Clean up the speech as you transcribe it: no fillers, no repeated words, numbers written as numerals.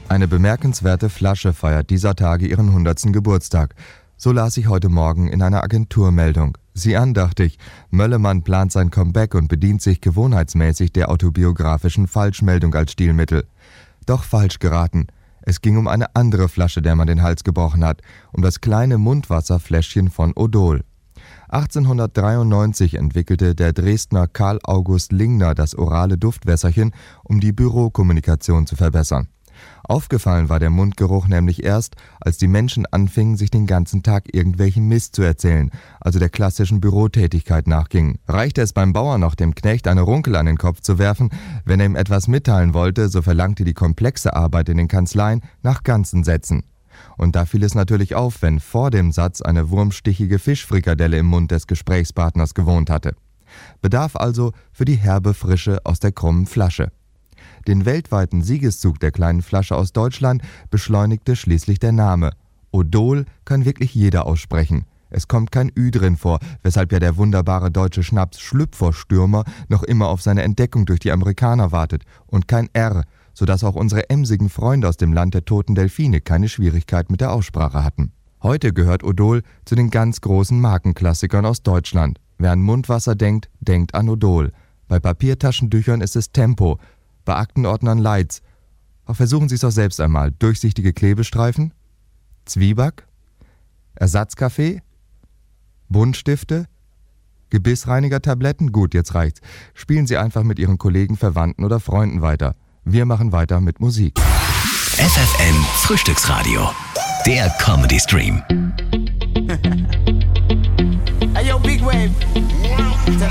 Eine bemerkenswerte Flasche feiert dieser Tage ihren 100. Geburtstag. So las ich heute Morgen in einer Agenturmeldung. Sieh an, dachte ich, Möllemann plant sein Comeback und bedient sich gewohnheitsmäßig der autobiografischen Falschmeldung als Stilmittel. Doch falsch geraten. Es ging um eine andere Flasche, der man den Hals gebrochen hat, um das kleine Mundwasserfläschchen von Odol. 1893 entwickelte der Dresdner Karl August Lingner das orale Duftwässerchen, um die Bürokommunikation zu verbessern. Aufgefallen war der Mundgeruch nämlich erst, als die Menschen anfingen, sich den ganzen Tag irgendwelchen Mist zu erzählen, also der klassischen Bürotätigkeit nachgingen. Reichte es beim Bauer noch, dem Knecht eine Runkel an den Kopf zu werfen, wenn er ihm etwas mitteilen wollte, so verlangte die komplexe Arbeit in den Kanzleien nach ganzen Sätzen. Und da fiel es natürlich auf, wenn vor dem Satz eine wurmstichige Fischfrikadelle im Mund des Gesprächspartners gewohnt hatte. Bedarf also für die herbe Frische aus der krummen Flasche. Den weltweiten Siegeszug der kleinen Flasche aus Deutschland beschleunigte schließlich der Name. Odol kann wirklich jeder aussprechen. Es kommt kein Ü drin vor, weshalb ja der wunderbare deutsche Schnaps Schlüpferstürmer noch immer auf seine Entdeckung durch die Amerikaner wartet. Und kein R, sodass auch unsere emsigen Freunde aus dem Land der toten Delfine keine Schwierigkeit mit der Aussprache hatten. Heute gehört Odol zu den ganz großen Markenklassikern aus Deutschland. Wer an Mundwasser denkt, denkt an Odol. Bei Papiertaschentüchern ist es Tempo, bei Aktenordnern Leitz. Auch versuchen Sie es doch selbst einmal. Durchsichtige Klebestreifen? Zwieback? Ersatzkaffee? Buntstifte? Gebissreiniger-Tabletten? Gut, jetzt reicht's. Spielen Sie einfach mit Ihren Kollegen, Verwandten oder Freunden weiter. Wir machen weiter mit Musik. FFN Frühstücksradio. Der Comedy Stream. Hey yo, Big Wave.